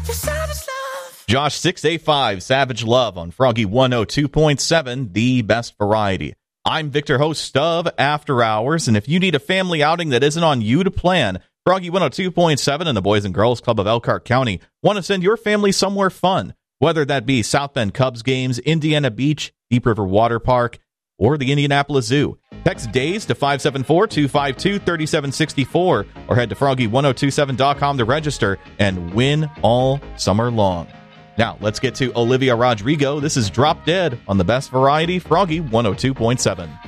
Josh 685, Savage Love on Froggy 102.7, the best variety. I'm Victor, host of After Hours, and if you need a family outing that isn't on you to plan, Froggy 102.7 and the Boys and Girls Club of Elkhart County want to send your family somewhere fun, whether that be South Bend Cubs games, Indiana Beach, Deep River Water Park, or the Indianapolis Zoo. Text DAYS to 574-252-3764 or head to froggy1027.com to register and win all summer long. Now, let's get to Olivia Rodrigo. This is Drop Dead on the best variety, Froggy 102.7.